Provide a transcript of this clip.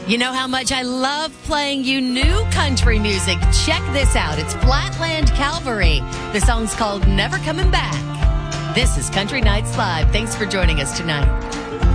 You know how much I love playing you new country music. Check this out. It's Flatland Calvary. The song's called Never Coming Back. This is Country Nights Live. Thanks for joining us tonight.